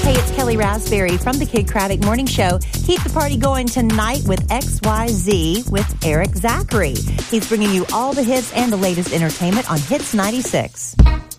Hey, it's Kelly Raspberry from the Kid Craddock Morning Show. Keep the party going tonight with XYZ with Eric Zachary. He's bringing you all the hits and the latest entertainment on Hits 96.